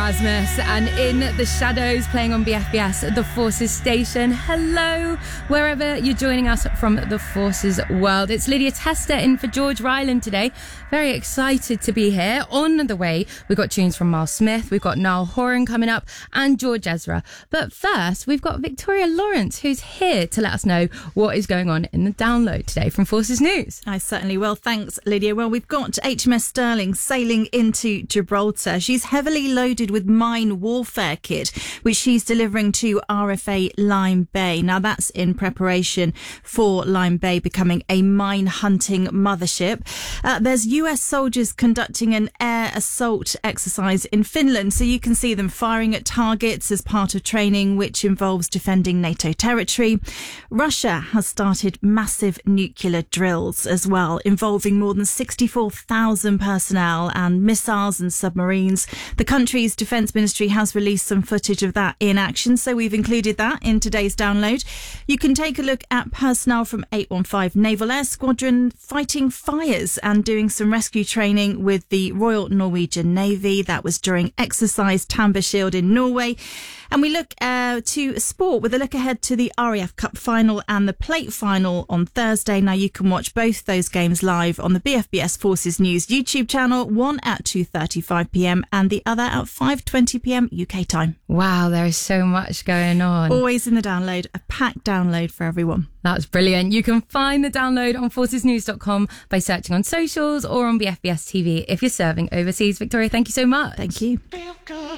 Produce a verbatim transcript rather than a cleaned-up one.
Erasmus and In the Shadows, playing on B F B S, The Forces Station. Hello, wherever you're joining us from the Forces world. It's Lydia Tester in for George Ryland today. Very excited to be here. On the way, we've got tunes from Miles Smith, we've got Niall Horan coming up, and George Ezra. But first, we've got Victoria Lawrence, who's here to let us know what is going on in the download today from Forces News. I certainly will. Thanks, Lydia. Well, we've got H M S Sterling sailing into Gibraltar. She's heavily loaded with mine warfare kit, which she's delivering to R F A Lyme Bay. Now, that's in preparation for Lyme Bay becoming a mine hunting mothership. Uh, there's U S soldiers conducting an air assault exercise in Finland, so you can see them firing at targets as part of training which involves defending NATO territory. Russia has started massive nuclear drills as well, involving more than sixty-four thousand personnel and missiles and submarines. The country's defence ministry has released some footage of that in action, so we've included that in today's download. You can take a look at personnel from eight one five Naval Air Squadron fighting fires and doing some rescue training with the Royal Norwegian Navy. That was during exercise Tambershield in Norway. And we look uh, to sport with a look ahead to the R A F Cup final and the plate final on Thursday. Now, you can watch both those games live on the B F B S Forces News YouTube channel, one at two thirty-five p.m. and the other at five twenty p.m. U K time. Wow, there is so much going on. Always in the download, a packed download for everyone. That's brilliant. You can find the download on forces news dot com by searching on socials or on B F B S T V if you're serving overseas. Victoria, thank you so much. Thank you.